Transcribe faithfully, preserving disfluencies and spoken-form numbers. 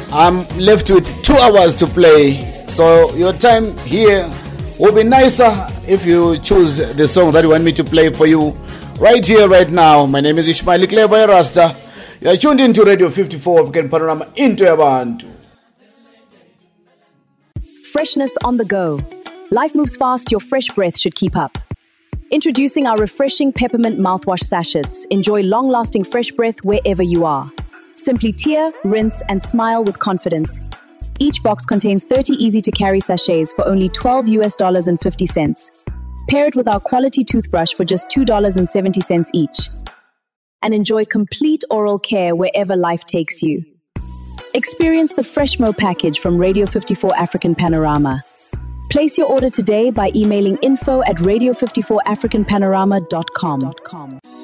I'm left with two hours to play. So your time here will be nicer if you choose the song that you want me to play for you right here, right now. My name is Ishmael Clever Rasta. You are tuned into Radio fifty-four African Panorama into Abantu. Freshness on the go. Life moves fast, your fresh breath should keep up. Introducing our refreshing peppermint mouthwash sachets. Enjoy long-lasting fresh breath wherever you are. Simply tear, rinse, and smile with confidence. Each box contains thirty easy-to-carry sachets for only twelve U S dollars and fifty cents. Pair it with our quality toothbrush for just two dollars and seventy cents each. And enjoy complete oral care wherever life takes you. Experience the Freshmo package from Radio fifty-four African Panorama. Place your order today by emailing info at radio fifty-four african panorama dot com.